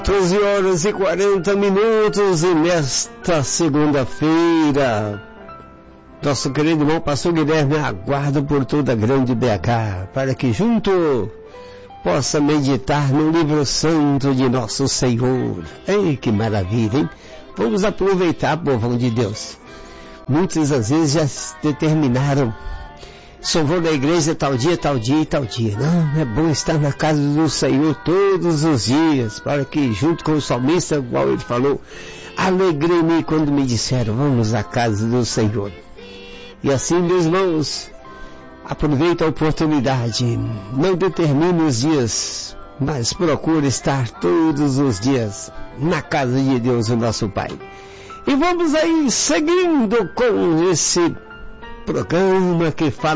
12h40 e nesta segunda-feira, nosso querido irmão pastor Guilherme aguarda por toda a grande BH, para que junto possa meditar no livro santo de nosso Senhor. Ei, que maravilha, hein? Vamos aproveitar, povão de Deus. Muitas às vezes já determinaram: só vou na igreja tal dia, tal dia e tal dia. Não, é bom estar na casa do Senhor todos os dias, para que junto com o salmista, igual ele falou, alegrei-me quando me disseram, vamos à casa do Senhor. E assim, meus irmãos, aproveita a oportunidade, não determine os dias, mas procure estar todos os dias na casa de Deus, o nosso Pai. E vamos aí seguindo com esse programa que fala